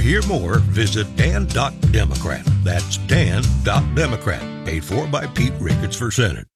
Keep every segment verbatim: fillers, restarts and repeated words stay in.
hear more, visit dan dot democrat. That's dan dot democrat. Paid for by Pete Ricketts for Senate.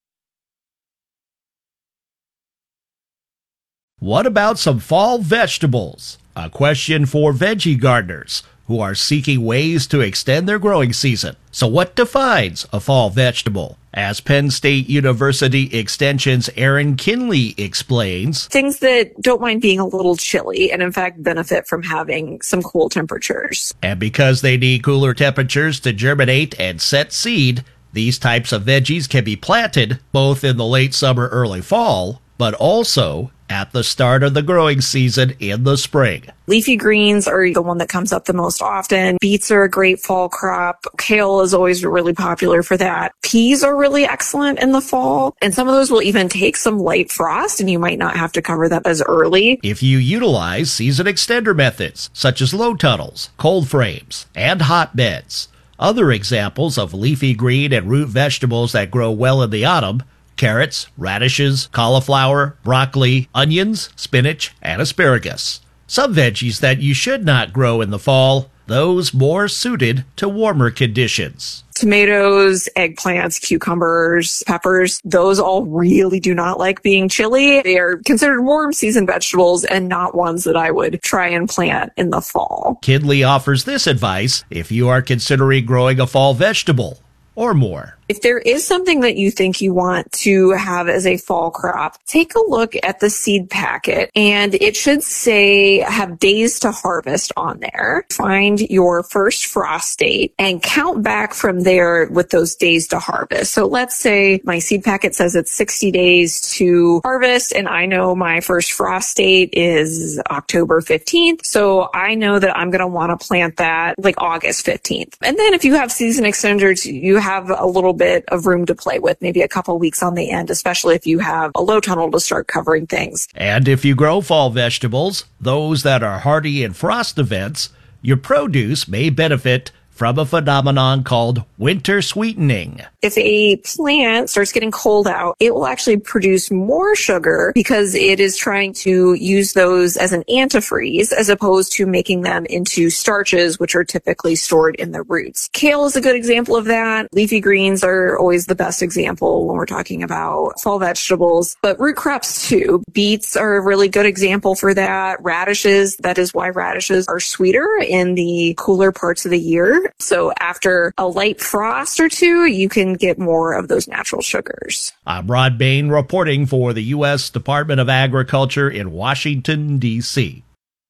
What about some fall vegetables? A question for veggie gardeners who are seeking ways to extend their growing season. So what defines a fall vegetable? As Penn State University Extension's Erin Kinley explains, things that don't mind being a little chilly and in fact benefit from having some cool temperatures. And because they need cooler temperatures to germinate and set seed, these types of veggies can be planted both in the late summer, early fall, but also at the start of the growing season in the spring. Leafy greens are the one that comes up the most often. Beets are a great fall crop. Kale is always really popular for that. Peas are really excellent in the fall, and some of those will even take some light frost, and you might not have to cover them as early. If you utilize season extender methods, such as low tunnels, cold frames, and hotbeds. Other examples of leafy green and root vegetables that grow well in the autumn: carrots, radishes, cauliflower, broccoli, onions, spinach, and asparagus. Some veggies that you should not grow in the fall, those more suited to warmer conditions. Tomatoes, eggplants, cucumbers, peppers, those all really do not like being chilly. They are considered warm season vegetables and not ones that I would try and plant in the fall. Kinley offers this advice if you are considering growing a fall vegetable or more. If there is something that you think you want to have as a fall crop, take a look at the seed packet, and it should say have days to harvest on there. Find your first frost date and count back from there with those days to harvest. So let's say my seed packet says it's sixty days to harvest, and I know my first frost date is October fifteenth. So I know that I'm going to want to plant that like August fifteenth. And then if you have season extenders, you have a little bit of room to play with, maybe a couple weeks on the end, especially if you have a low tunnel to start covering things. And if you grow fall vegetables, those that are hardy in frost events, your produce may benefit from a phenomenon called winter sweetening. If a plant starts getting cold out, it will actually produce more sugar because it is trying to use those as an antifreeze as opposed to making them into starches, which are typically stored in the roots. Kale is a good example of that. Leafy greens are always the best example when we're talking about fall vegetables, but root crops too. Beets are a really good example for that. Radishes, that is why radishes are sweeter in the cooler parts of the year. So after a light frost or two, you can get more of those natural sugars. I'm Rod Bain reporting for the U S Department of Agriculture in Washington, D C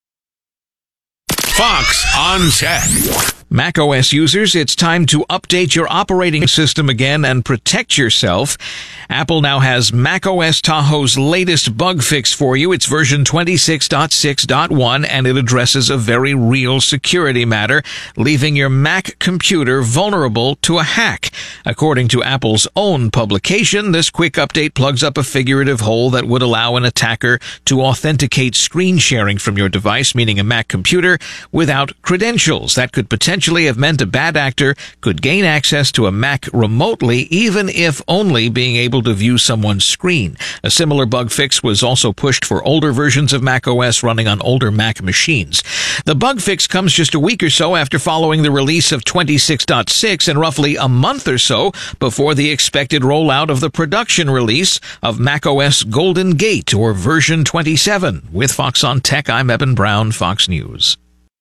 Fox on Tech. macOS users, it's time to update your operating system again and protect yourself. Apple now has macOS Tahoe's latest bug fix for you. It's version twenty-six point six point one, and it addresses a very real security matter, leaving your Mac computer vulnerable to a hack. According to Apple's own publication, this quick update plugs up a figurative hole that would allow an attacker to authenticate screen sharing from your device, meaning a Mac computer, without credentials. That could potentially have meant a bad actor could gain access to a Mac remotely, even if only being able to view someone's screen. A similar bug fix was also pushed for older versions of macOS running on older Mac machines. The bug fix comes just a week or so after following the release of twenty-six point six and roughly a month or so before the expected rollout of the production release of macOS Golden Gate, or version twenty-seven. With Fox on Tech, I'm Eben Brown, Fox News.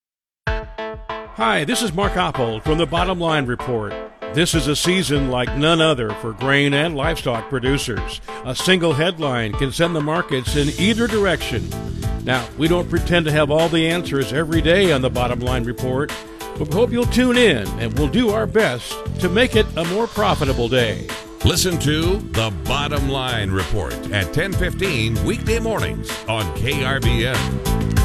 Hi, this is Mark Oppold from the Bottom Line Report. This is a season like none other for grain and livestock producers. A single headline can send the markets in either direction. Now, we don't pretend to have all the answers every day on the Bottom Line Report, but we hope you'll tune in, and we'll do our best to make it a more profitable day. Listen to The Bottom Line Report at ten fifteen weekday mornings on K R V N.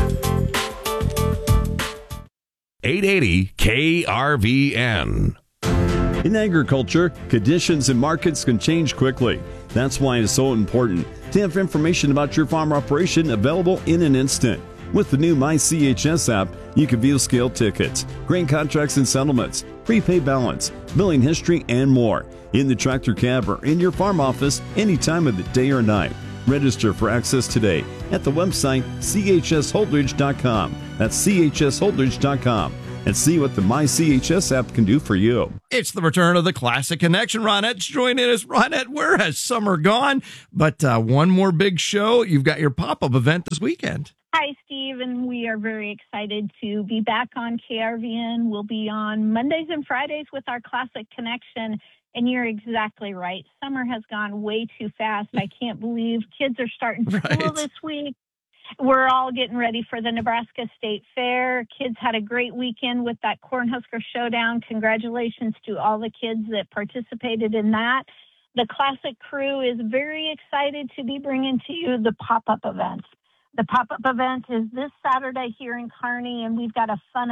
eight eighty K R V N. In agriculture, conditions and markets can change quickly. That's why it's so important to have information about your farm operation available in an instant. With the new My C H S app, you can view scale tickets, grain contracts and settlements, prepaid balance, billing history, and more in the tractor cab or in your farm office any time of the day or night. Register for access today at the website C H S Holdridge dot com. That's C H S Holdridge dot com. and see what the My C H S app can do for you. It's the return of the Classic Connection. Ronette's joining us. Ronette, where has summer gone? But uh, one more big show. You've got your pop-up event this weekend. Hi, Steve, and we are very excited to be back on K R V N. We'll be on Mondays and Fridays with our Classic Connection, and you're exactly right. Summer has gone way too fast. I can't believe kids are starting school Right. this week. We're all getting ready for the Nebraska State Fair. Kids had a great weekend with that Cornhusker Showdown. Congratulations to all the kids that participated in that. The Classic crew is very excited to be bringing to you the pop-up events. The pop-up event is this Saturday here in Kearney, and we've got a fun